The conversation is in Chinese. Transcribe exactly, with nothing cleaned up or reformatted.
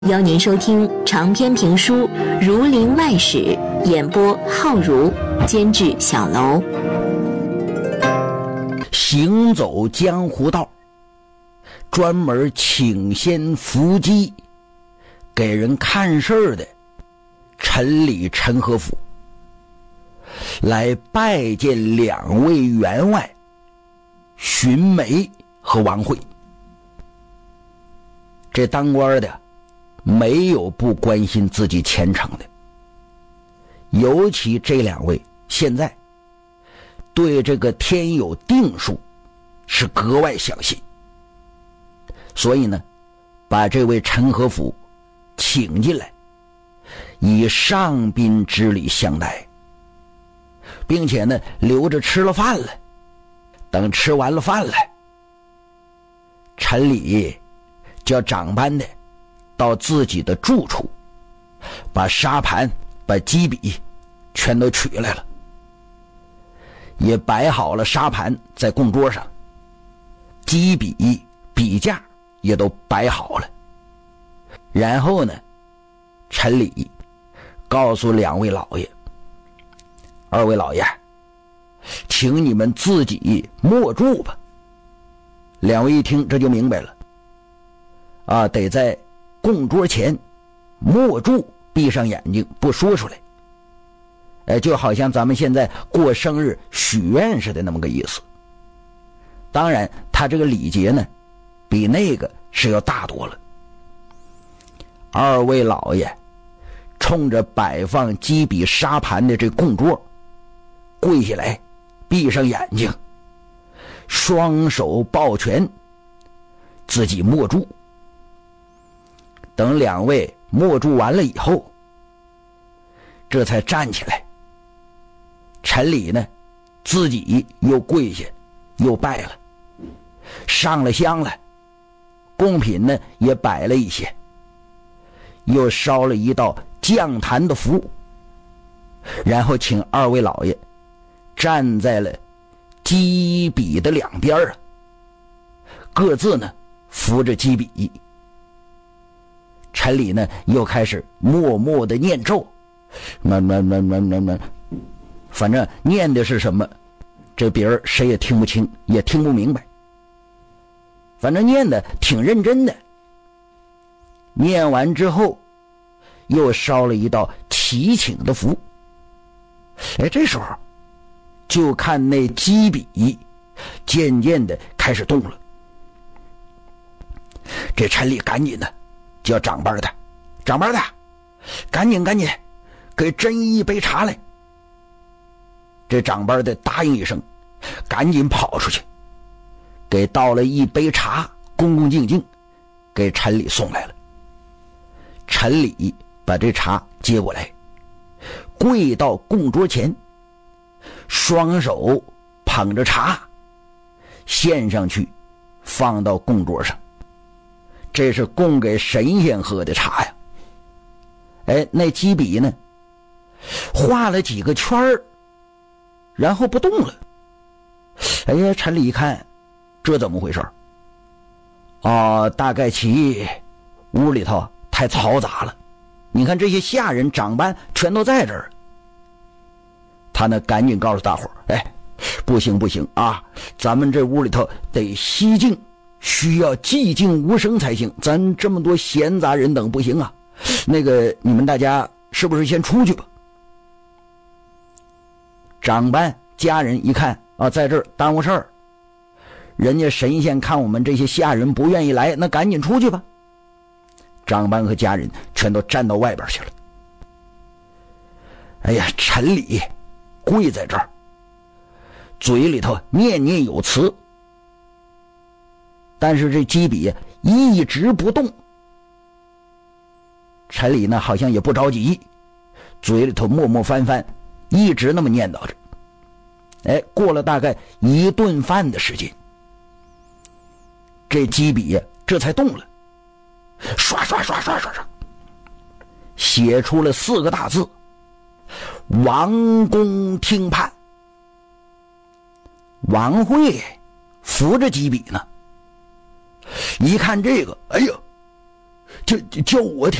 邀您收听长篇评书《儒林外史》，演播浩如，监制小楼。 行走江湖道，专门请仙伏击给人看事儿的陈李陈和甫来拜见两位员外荀眉和王慧。这当官的没有不关心自己前程的，尤其这两位现在对这个天有定数是格外相信，所以呢把这位陈和甫请进来，以上宾之礼相待，并且呢留着吃了饭了，等吃完了饭了，陈李叫长班的到自己的住处，把沙盘把机笔全都取来了，也摆好了沙盘在供桌上，机笔笔架也都摆好了。然后呢陈李告诉两位老爷，二位老爷请你们自己默住吧。两位一听这就明白了啊，得在供桌前默住，闭上眼睛不说出来，哎，就好像咱们现在过生日许愿似的那么个意思。当然他这个礼节呢比那个是要大多了。二位老爷冲着摆放机笔沙盘的这供桌跪下来，闭上眼睛，双手抱拳，自己默住。等两位默住完了以后，这才站起来。陈李呢自己又跪下又拜了，上了香了，贡品呢也摆了一些，又烧了一道降坛的符，然后请二位老爷站在了机笔的两边啊，各自呢扶着机笔。陈李呢又开始默默的念咒，慢慢慢慢慢慢，反正念的是什么这别人谁也听不清也听不明白，反正念的挺认真的。念完之后又烧了一道祈请的符，哎，这时候就看那机笔渐渐的开始动了。这陈李赶紧的叫长班的，长班的赶紧赶紧给斟一杯茶来。这长班的答应一声，赶紧跑出去给倒了一杯茶，恭恭敬敬给陈李送来了。陈李把这茶接过来，跪到供桌前，双手捧着茶献上去，放到供桌上。这是供给神仙喝的茶呀。哎，那机笔呢画了几个圈儿，然后不动了。哎呀，陈李一看这怎么回事啊？大概其屋里头太嘈杂了，你看这些下人长班全都在这儿。他呢赶紧告诉大伙儿，哎，不行不行啊，咱们这屋里头得息静，需要寂静无声才行，咱这么多闲杂人等不行啊。那个你们大家是不是先出去吧？长班家人一看啊，在这儿耽误事儿，人家神仙看我们这些下人不愿意来，那赶紧出去吧。长班和家人全都站到外边去了。哎呀，陈李跪在这儿，嘴里头念念有词，但是这机笔一直不动。陈李呢好像也不着急，嘴里头默默翻翻，一直那么念叨着。哎，过了大概一顿饭的时间，这机笔这才动了，刷刷刷刷刷刷写出了四个大字：王公听判。王慧扶着机笔呢，一看这个，哎呀， 就就我